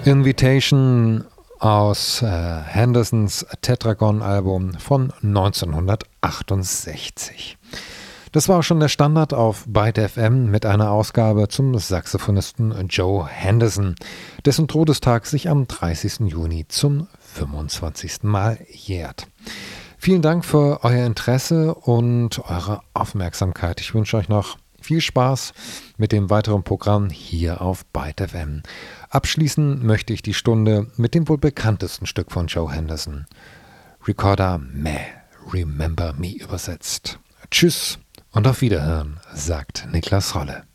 Invitation aus Hendersons Tetragon-Album von 1968. Das war auch schon der Standard auf Byte FM mit einer Ausgabe zum Saxophonisten Joe Henderson, dessen Todestag sich am 30. Juni zum 25. Mal jährt. Vielen Dank für euer Interesse und eure Aufmerksamkeit. Ich wünsche euch noch viel Spaß mit dem weiteren Programm hier auf Byte FM. Abschließen möchte ich die Stunde mit dem wohl bekanntesten Stück von Joe Henderson. Recorder Meh, Remember Me übersetzt. Tschüss und auf Wiederhören, sagt Niklas Rolle.